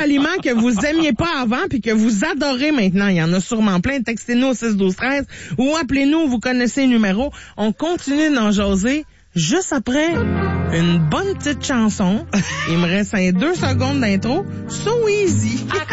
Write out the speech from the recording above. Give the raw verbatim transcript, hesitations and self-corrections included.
aliments que vous aimiez pas avant puis que vous adorez maintenant. Il y en a sûrement plein. Textez-nous au six douze treize ou appelez-nous, vous connaissez le numéro. On continue d'en jaser juste après une bonne petite chanson. Il me reste un deux secondes d'intro. So easy.